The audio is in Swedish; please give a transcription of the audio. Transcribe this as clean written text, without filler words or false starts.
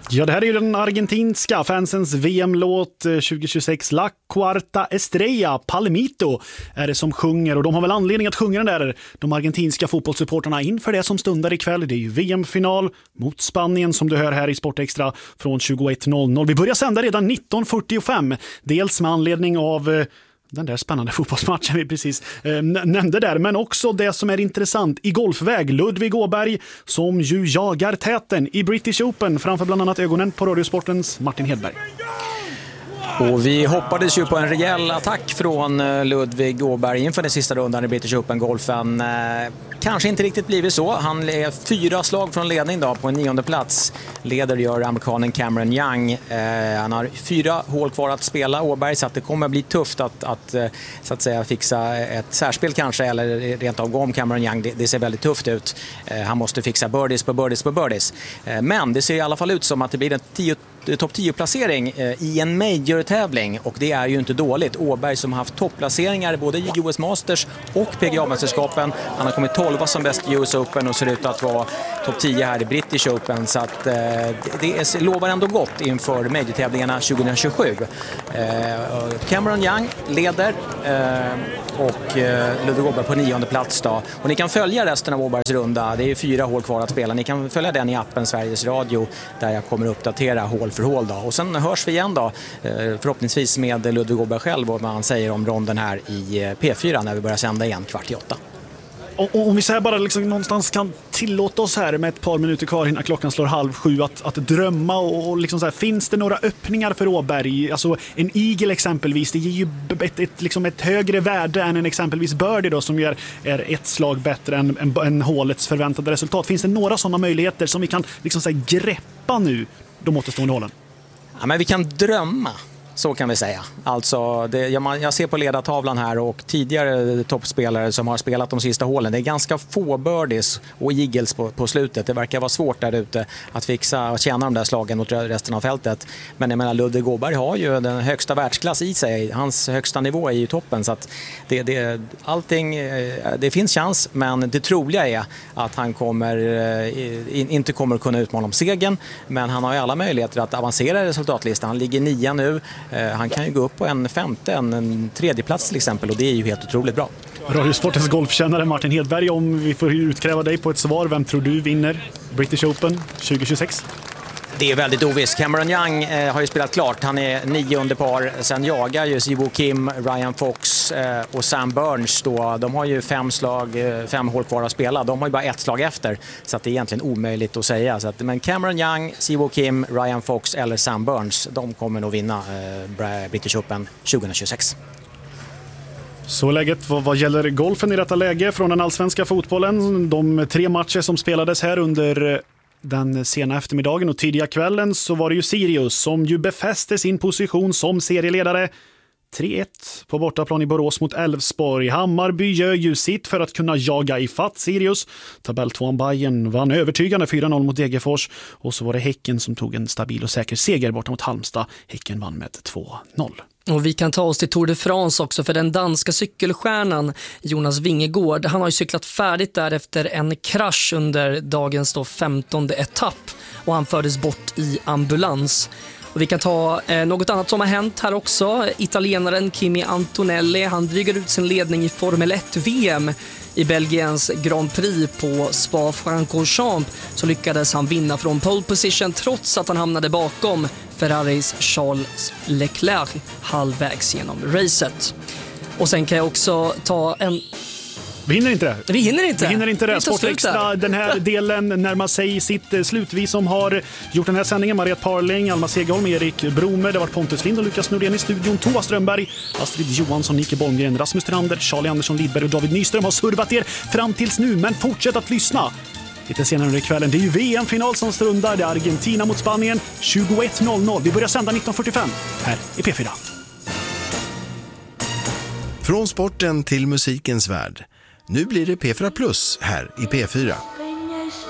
Ja, det här är ju den argentinska fansens VM-låt 2026, La Cuarta Estrella, Palmito är det som sjunger, och de har väl anledning att sjunga den där, de argentinska fotbollssupporterna, inför det som stundar ikväll. Det är ju VM-final mot Spanien som du hör här i Sportextra från 21.00. Vi börjar sända redan 19.45, dels med anledning av den där spännande fotbollsmatchen vi precis nämnde där, men också det som är intressant i golfväg. Ludvig Åberg som ju jagar täten i British Open framför bland annat ögonen på Radiosportens Martin Hedberg. Och vi hoppades ju på en rejäl attack från Ludvig Åberg inför den sista rundan i British Open-golfen. Kanske inte riktigt blivit så. Han är 4 slag från ledning då, på en 9:e plats. Leder gör amerikanen Cameron Young. Han har 4 hål kvar att spela, Åberg, så att det kommer bli tufft att så att säga fixa ett särspel kanske, eller rent av gå om Cameron Young. Det ser väldigt tufft ut. Han måste fixa birdies på birdies på birdies. Men det ser i alla fall ut som att det blir en topp 10-placering i en major-tävling, och det är ju inte dåligt. Åberg som har haft topplaceringar både i US Masters och PGA-mästerskapen. Han har kommit 12 som bäst i US Open och ser ut att vara topp 10 här i British Open, så att det lovar ändå gott inför major-tävlingarna 2027. Cameron Young leder och Ludvig Åberg på 9:e plats då. Och ni kan följa resten av Åbergs runda. Det är 4 hål kvar att spela. Ni kan följa den i appen Sveriges Radio, där jag kommer uppdatera hål för hål då. Och sen hörs vi igen då, förhoppningsvis med Ludvig Åberg själv och vad han säger om ronden här i P4 när vi börjar sända igen 7:15. Och om vi säger bara liksom någonstans kan tillåta oss här med ett par minuter kvar innan klockan slår 6:30 att drömma och liksom så här, finns det några öppningar för Åberg? Alltså en eagle exempelvis, det ger ju ett högre värde än en exempelvis birdie då, som är ett slag bättre än hålets förväntade resultat. Finns det några sådana möjligheter som vi kan liksom så här greppa nu de återstående hålen? Ja, men vi kan drömma. Så kan vi säga. Alltså, jag ser på ledartavlan här och tidigare toppspelare som har spelat de sista hålen. Det är ganska få birdies och eagles på slutet. Det verkar vara svårt där ute att fixa och tjäna de där slagen mot resten av fältet. Men jag menar, Ludvig Åberg har ju den högsta världsklass i sig. Hans högsta nivå är ju toppen. Så att det finns chans, men det troliga är att han inte kommer kunna utmana om segern. Men han har ju alla möjligheter att avancera i resultatlistan. Han ligger 9 nu. Han kan ju gå upp på en 5:e, en 3:e plats till exempel, och det är ju helt otroligt bra. Radiosportens golfkännare Martin Hedberg, om vi får utkräva dig på ett svar, vem tror du vinner British Open 2026? Det är väldigt ovisst. Cameron Young har ju spelat klart. Han är 9 under par. Sen jagar ju Siwoo Kim, Ryan Fox och Sam Burns då. De har ju 5 hål kvar att spela. De har ju bara 1 slag efter. Så att det är egentligen omöjligt att säga. Så att, men Cameron Young, Siwoo Kim, Ryan Fox eller Sam Burns, de kommer nog vinna British Open 2026. Så läget vad gäller golfen i detta läge från den allsvenska fotbollen. De 3 matcher som spelades här under den sena eftermiddagen och tidiga kvällen, så var det ju Sirius som ju befäste sin position som serieledare. 3-1 på bortaplan i Borås mot Elfsborg. Hammarby gör ju sitt för att kunna jaga i fatt Sirius. Tabelltvåan Bayern vann övertygande 4-0 mot Degerfors, och så var det Häcken som tog en stabil och säker seger borta mot Halmstad. Häcken vann med 2-0. Och vi kan ta oss till Tour de France också, för den danska cykelstjärnan Jonas Vingegaard, han har ju cyklat färdigt där efter en krasch under dagens 15:e etapp, och han fördes bort i ambulans. Och vi kan ta något annat som har hänt här också. Italienaren Kimi Antonelli, han drygar ut sin ledning i Formel 1-VM. I Belgiens Grand Prix på Spa-Francorchamps så lyckades han vinna från pole position trots att han hamnade bakom Ferraris Charles Leclerc halvvägs genom racet. Och sen kan jag också ta en... Vi hinner inte det. Vi hinner inte det. Sportextra, den här delen närmar sig sitt slut. Vi som har gjort den här sändningen: Mariette Parling, Alma Segerholm, Erik Bromer, det var Pontus Lind och Lukas Nordén i studion, Tova Strömberg, Astrid Johansson, Nike Bolmgren, Rasmus Trander, Charlie Andersson Lidberg och David Nyström har servat er fram tills nu, men fortsätt att lyssna. Lite senare under kvällen, det är ju VM-final som stundar. Det är Argentina mot Spanien 21.00. Vi börjar sända 19.45 här i P4. Från sporten till musikens värld. Nu blir det P4 Plus här i P4.